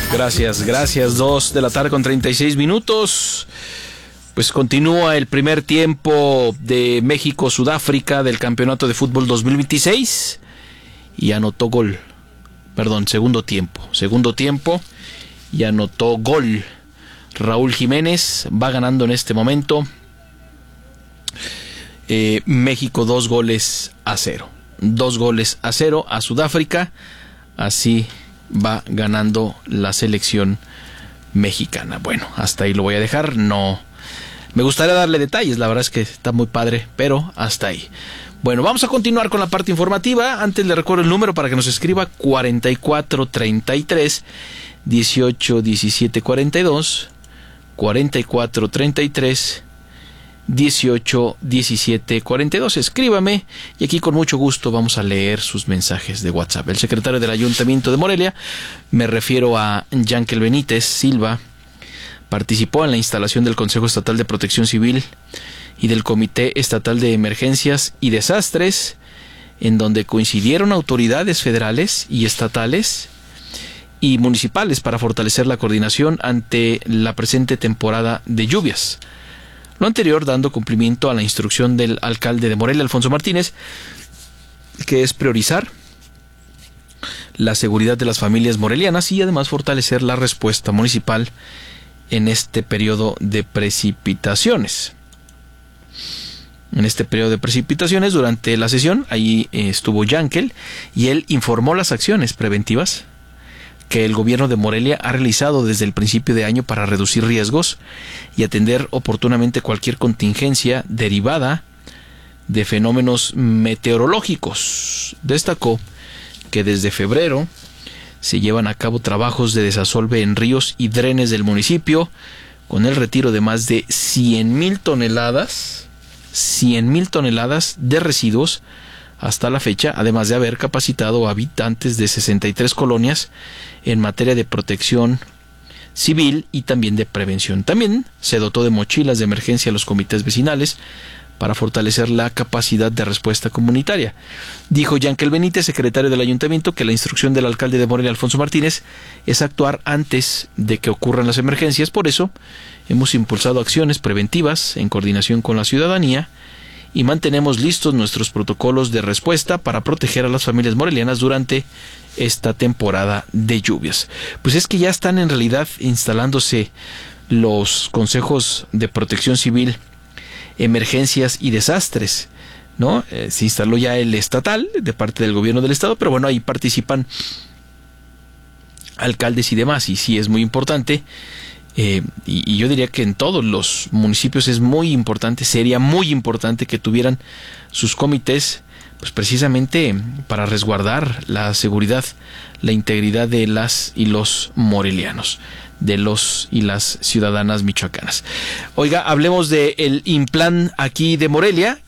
Gracias. 2 de la tarde con 36 minutos. Pues continúa el primer tiempo de México-Sudáfrica del Campeonato de Fútbol 2026 y anotó gol. Segundo tiempo y anotó gol. Raúl Jiménez va ganando en este momento. México 2-0. 2-0 a Sudáfrica. Así va ganando la selección mexicana. Bueno, hasta ahí lo voy a dejar. No me gustaría darle detalles, la verdad es que está muy padre, pero hasta ahí. Bueno, vamos a continuar con la parte informativa. Antes le recuerdo el número para que nos escriba: 4433 18 17 42, 4433 18 17 42. Escríbame y aquí con mucho gusto vamos a leer sus mensajes de WhatsApp. El secretario del Ayuntamiento de Morelia, me refiero a Yankel Benítez Silva, participó en la instalación del Consejo Estatal de Protección Civil y del Comité Estatal de Emergencias y Desastres, en donde coincidieron autoridades federales y estatales y municipales para fortalecer la coordinación ante la presente temporada de lluvias. Lo anterior dando cumplimiento a la instrucción del alcalde de Morelia, Alfonso Martínez, que es priorizar la seguridad de las familias morelianas y además fortalecer la respuesta municipal en este periodo de precipitaciones. Durante la sesión, ahí estuvo Yankel y él informó las acciones preventivas que el gobierno de Morelia ha realizado desde el principio de año para reducir riesgos y atender oportunamente cualquier contingencia derivada de fenómenos meteorológicos. Destacó que desde febrero se llevan a cabo trabajos de desasolve en ríos y drenes del municipio, con el retiro de más de 100,000 toneladas de residuos hasta la fecha, además de haber capacitado a habitantes de 63 colonias en materia de protección civil y también de prevención. También se dotó de mochilas de emergencia a los comités vecinales para fortalecer la capacidad de respuesta comunitaria. Dijo Yankel Benítez, secretario del Ayuntamiento, que la instrucción del alcalde de Morelia, Alfonso Martínez, es actuar antes de que ocurran las emergencias. Por eso, hemos impulsado acciones preventivas en coordinación con la ciudadanía y mantenemos listos nuestros protocolos de respuesta para proteger a las familias morelianas durante esta temporada de lluvias. Pues es que ya están en realidad instalándose los consejos de protección civil, emergencias y desastres, ¿no? Se instaló ya el estatal de parte del gobierno del estado, pero bueno, ahí participan alcaldes y demás, y sí es muy importante. Y yo diría que en todos los municipios es muy importante, sería muy importante que tuvieran sus comités, pues precisamente para resguardar la seguridad, la integridad de las y los morelianos, de los y las ciudadanas michoacanas. Oiga, hablemos del Implan aquí de Morelia,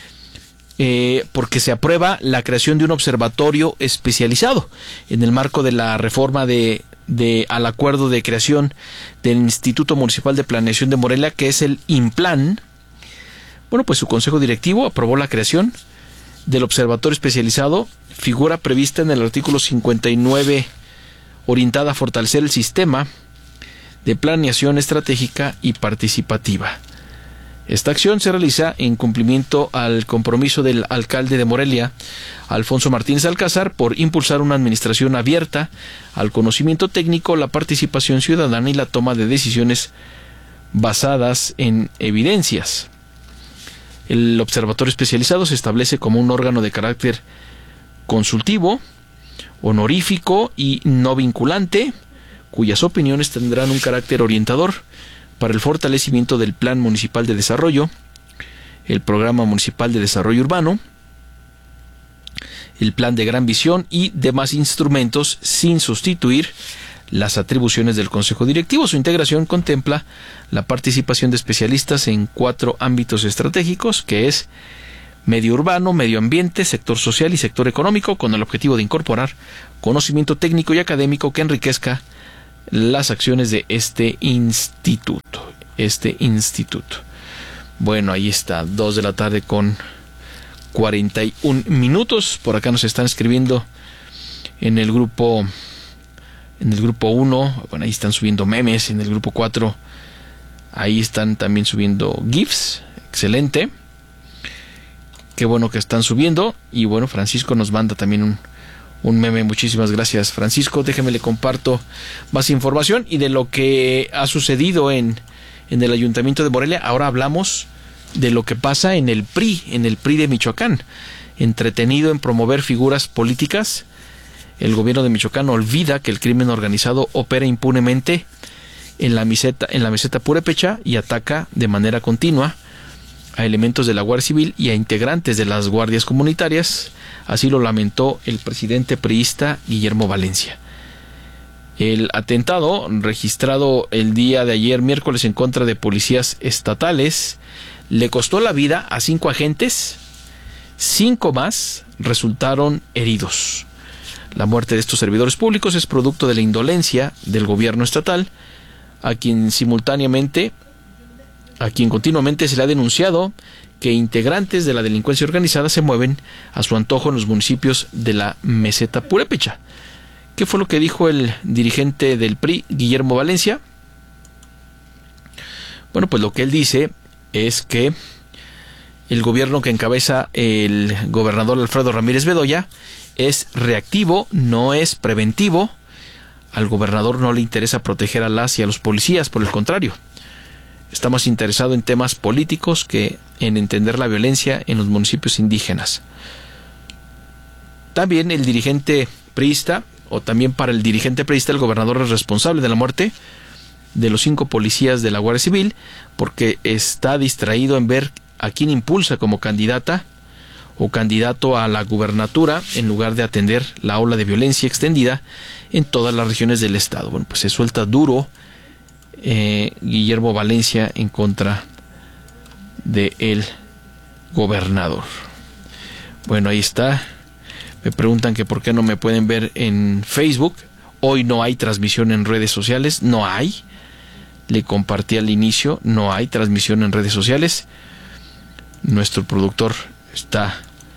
porque se aprueba la creación de un observatorio especializado en el marco de la reforma al acuerdo de creación del Instituto Municipal de Planeación de Morelia, que es el Implan. Bueno, pues su consejo directivo aprobó la creación del observatorio especializado, figura prevista en el artículo 59, orientada a fortalecer el sistema de planeación estratégica y participativa. Esta acción se realiza en cumplimiento al compromiso del alcalde de Morelia, Alfonso Martínez Alcázar, por impulsar una administración abierta al conocimiento técnico, la participación ciudadana y la toma de decisiones basadas en evidencias. El observatorio especializado se establece como un órgano de carácter consultivo, honorífico y no vinculante, cuyas opiniones tendrán un carácter orientador para el fortalecimiento del Plan Municipal de Desarrollo, el Programa Municipal de Desarrollo Urbano, el Plan de Gran Visión y demás instrumentos, sin sustituir las atribuciones del Consejo Directivo. Su integración contempla la participación de especialistas en 4 ámbitos estratégicos, que es medio urbano, medio ambiente, sector social y sector económico, con el objetivo de incorporar conocimiento técnico y académico que enriquezca las acciones de este instituto. Bueno, ahí está, 2 de la tarde con 41 minutos. Por acá nos están escribiendo en el grupo En el grupo 1, bueno, ahí están subiendo memes. En el grupo 4, ahí están también subiendo GIFs. Excelente. Qué bueno que están subiendo. Y bueno, Francisco nos manda también un meme. Muchísimas gracias, Francisco. Déjeme le comparto más información. Y de lo que ha sucedido en el Ayuntamiento de Morelia, ahora hablamos de lo que pasa en el PRI de Michoacán. Entretenido en promover figuras políticas, el gobierno de Michoacán olvida que el crimen organizado opera impunemente en la meseta purépecha y ataca de manera continua a elementos de la Guardia Civil y a integrantes de las guardias comunitarias. Así lo lamentó el presidente priista Guillermo Valencia. El atentado registrado el día de ayer miércoles en contra de policías estatales le costó la vida a 5 agentes. 5 más resultaron heridos. La muerte de estos servidores públicos es producto de la indolencia del gobierno estatal, a quien continuamente se le ha denunciado que integrantes de la delincuencia organizada se mueven a su antojo en los municipios de la meseta purépecha. ¿Qué fue lo que dijo el dirigente del PRI, Guillermo Valencia? Bueno, pues lo que él dice es que el gobierno que encabeza el gobernador Alfredo Ramírez Bedoya es reactivo, no es preventivo. Al gobernador no le interesa proteger a las y a los policías, por el contrario. Está más interesado en temas políticos que en entender la violencia en los municipios indígenas. También el dirigente priista, o también para el dirigente priista, el gobernador es responsable de la muerte de los 5 policías de la Guardia Civil, porque está distraído en ver a quién impulsa como candidata o candidato a la gubernatura en lugar de atender la ola de violencia extendida en todas las regiones del estado. Bueno, pues se suelta duro Guillermo Valencia en contra del gobernador. Bueno, ahí está. Me preguntan que por qué no me pueden ver en Facebook. Hoy no hay transmisión en redes sociales. No hay. Le compartí al inicio. No hay transmisión en redes sociales. Nuestro productor está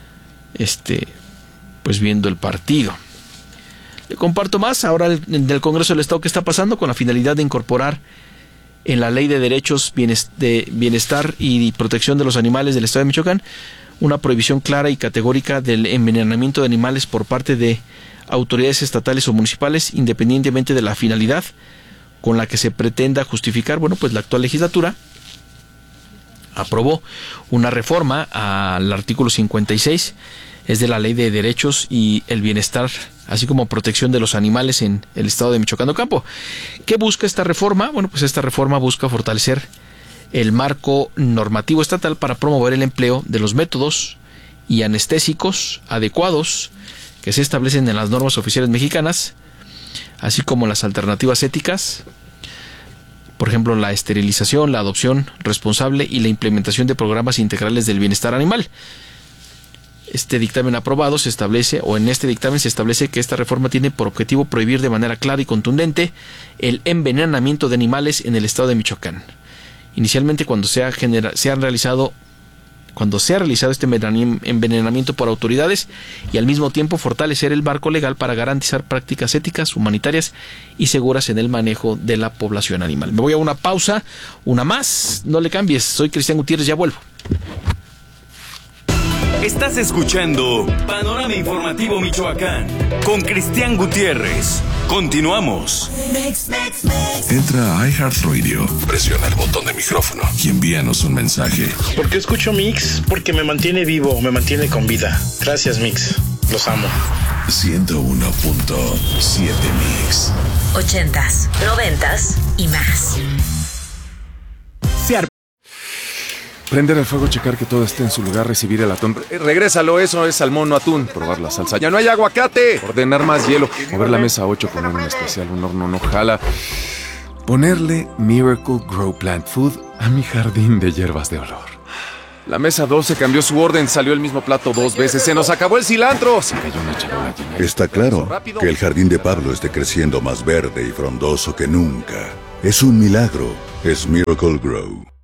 pues viendo el partido. Le comparto más ahora del Congreso del Estado que está pasando con la finalidad de incorporar en la Ley de Derechos de Bienestar y Protección de los Animales del Estado de Michoacán una prohibición clara y categórica del envenenamiento de animales por parte de autoridades estatales o municipales, independientemente de la finalidad con la que se pretenda justificar. Bueno, pues la actual legislatura aprobó una reforma al artículo 56, es de la Ley de Derechos y el Bienestar, así como protección de los animales en el estado de Michoacán de Ocampo. ¿Qué busca esta reforma? Bueno, pues esta reforma busca fortalecer el marco normativo estatal para promover el empleo de los métodos y anestésicos adecuados que se establecen en las normas oficiales mexicanas, así como las alternativas éticas. Por ejemplo, la esterilización, la adopción responsable y la implementación de programas integrales del bienestar animal. Este dictamen aprobado se establece, o en este dictamen se establece que esta reforma tiene por objetivo prohibir de manera clara y contundente el envenenamiento de animales en el estado de Michoacán. Inicialmente, cuando se ha realizado este envenenamiento por autoridades, y al mismo tiempo fortalecer el marco legal para garantizar prácticas éticas, humanitarias y seguras en el manejo de la población animal. Me voy a una pausa, una más, no le cambies, soy Cristian Gutiérrez, ya vuelvo. Estás escuchando Panorama Informativo Michoacán con Cristian Gutiérrez. Continuamos. Entra a iHeartRadio, presiona el botón de micrófono y envíanos un mensaje. ¿Por qué escucho Mix? Porque me mantiene vivo, me mantiene con vida. Gracias, Mix. Los amo. 101.7 Mix. 80s, 90s y más. Prender el fuego, checar que todo esté en su lugar, recibir el atún. Regrésalo, eso es salmón, no atún. Probar la salsa. ¡Ya no hay aguacate! Ordenar más hielo. Mover la mesa 8, poner un especial, un horno no jala. Ponerle Miracle Grow Plant Food a mi jardín de hierbas de olor. La mesa 12 cambió su orden, salió el mismo plato 2 veces. ¡Se nos acabó el cilantro! Se cayó una charola llena. Está claro que el jardín de Pablo esté creciendo más verde y frondoso que nunca. Es un milagro. Es Miracle Grow.